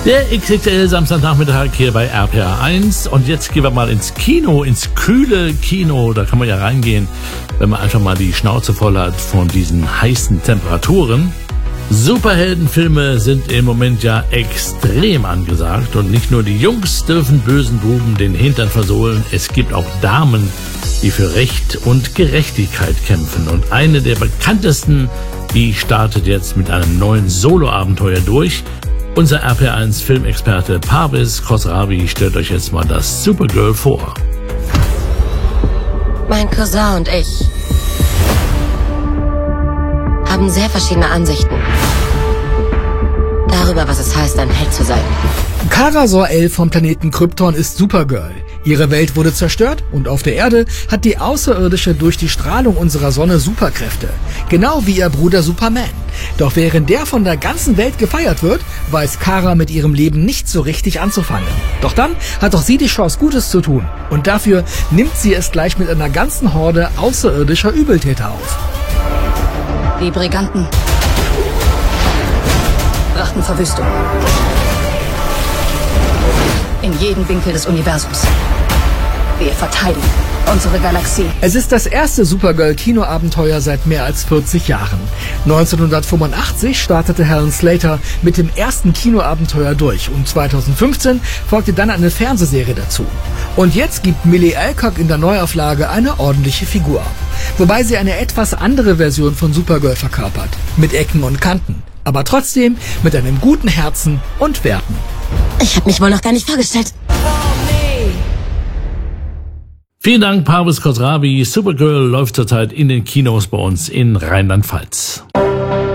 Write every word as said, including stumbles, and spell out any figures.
Der X X L Samstagnachmittag hier bei R P R eins und jetzt gehen wir mal ins Kino, ins kühle Kino. Da kann man ja reingehen, wenn man einfach mal die Schnauze voll hat von diesen heißen Temperaturen. Superheldenfilme sind im Moment ja extrem angesagt und nicht nur die Jungs dürfen bösen Buben den Hintern versohlen, es gibt auch Damen, die für Recht und Gerechtigkeit kämpfen. Und eine der bekanntesten, die startet jetzt mit einem neuen Solo-Abenteuer durch. Unser R P R eins Filmexperte Parviz Khosravi stellt euch jetzt mal das Supergirl vor. Mein Cousin und ich haben sehr verschiedene Ansichten darüber, was es heißt, ein Held zu sein. Kara Zor-El vom Planeten Krypton ist Supergirl. Ihre Welt wurde zerstört und auf der Erde hat die Außerirdische durch die Strahlung unserer Sonne Superkräfte. Genau wie ihr Bruder Superman. Doch während der von der ganzen Welt gefeiert wird, weiß Kara mit ihrem Leben nicht so richtig anzufangen. Doch dann hat auch sie die Chance, Gutes zu tun. Und dafür nimmt sie es gleich mit einer ganzen Horde außerirdischer Übeltäter auf. Die Briganten brachten Verwüstung in jeden Winkel des Universums. Wir verteidigen unsere Galaxie. Es ist das erste Supergirl-Kinoabenteuer seit mehr als vierzig Jahren. neunzehnhundertfünfundachtzig startete Helen Slater mit dem ersten Kinoabenteuer durch und zweitausendfünfzehn folgte dann eine Fernsehserie dazu. Und jetzt gibt Millie Alcock in der Neuauflage eine ordentliche Figur. Wobei sie eine etwas andere Version von Supergirl verkörpert. Mit Ecken und Kanten. Aber trotzdem mit einem guten Herzen und Werten. Ich habe mich wohl noch gar nicht vorgestellt. Vielen Dank, Parviz Khosravi. Supergirl läuft zurzeit in den Kinos bei uns in Rheinland-Pfalz.